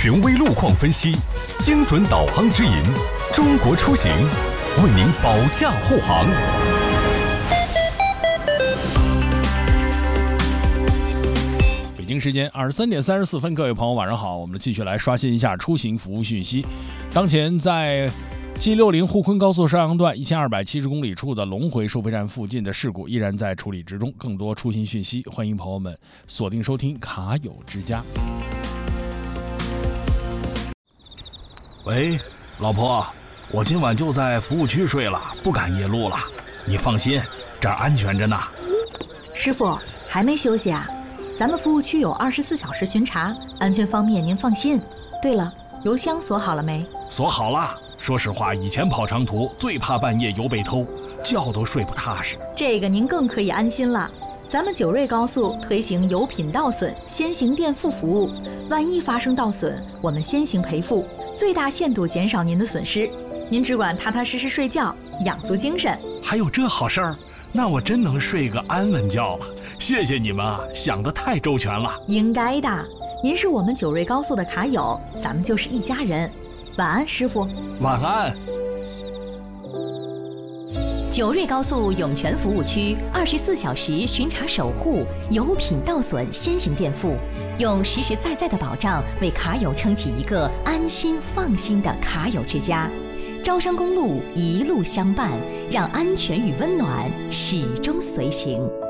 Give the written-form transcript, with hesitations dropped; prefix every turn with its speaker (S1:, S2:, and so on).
S1: 权威路况分析，精准导航指引，中国出行为您保驾护航。
S2: 北京时间23点34分，各位朋友晚上好，我们继续来刷新一下出行服务讯息。当前在G60沪昆高速邵阳段1270公里处的龙回收费站附近的事故依然在处理之中，更多出行讯息，欢迎朋友们锁定收听卡友之家。
S3: 喂，老婆，我今晚就在服务区睡了，不赶夜路了。你放心，这儿安全着呢。
S4: 师傅，还没休息啊？咱们服务区有24小时巡查，安全方面您放心。对了，油箱锁好了没？
S3: 锁好了。说实话，以前跑长途最怕半夜油被偷，觉都睡不踏实。
S4: 这个您更可以安心了。咱们九瑞高速推行油品到损先行垫付服务，万一发生盗损，我们先行赔付，最大限度减少您的损失。您只管踏踏实实睡觉，养足精神。
S3: 还有这好事儿？那我真能睡个安稳觉了。谢谢你们啊，想得太周全了。
S4: 应该的，您是我们九瑞高速的卡友，咱们就是一家人。晚安，师傅。
S3: 晚安。
S5: 九瑞高速涌泉服务区24小时巡查守护，油品到损先行垫付，用实实在在的保障为卡友撑起一个安心放心的卡友之家。招商公路一路相伴，让安全与温暖始终随行。